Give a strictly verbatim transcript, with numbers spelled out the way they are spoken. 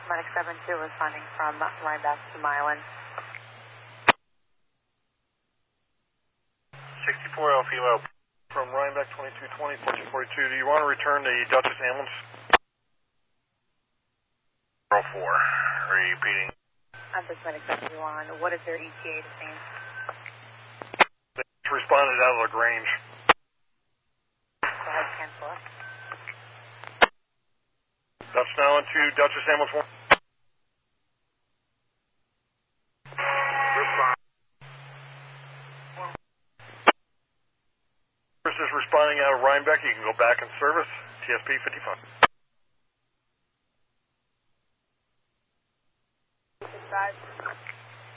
Medic seven two responding from Rhinebeck to Milan. sixty-four Alpha Kilo from Rhinebeck twenty-two twenty, fourteen forty-two. Do you want to return the Duchess ambulance? zero four, repeating. I'm this Medic seven two on. What is their E T A to scene? They responded out of Lagrange. Go ahead, cancel it. That's now into Duchess ambulance one. Respond. This is responding out of Rhinebeck. You can go back in service. T S P fifty-five.